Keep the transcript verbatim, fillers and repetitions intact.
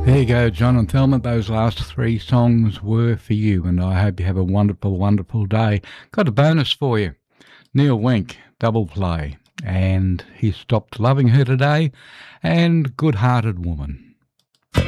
There you go, John and Thelma. Those last three songs were for you, and I hope you have a wonderful, wonderful day. Got a bonus for you. Neil Wink, Double Play, and He Stopped Loving Her Today, and Good Hearted Woman.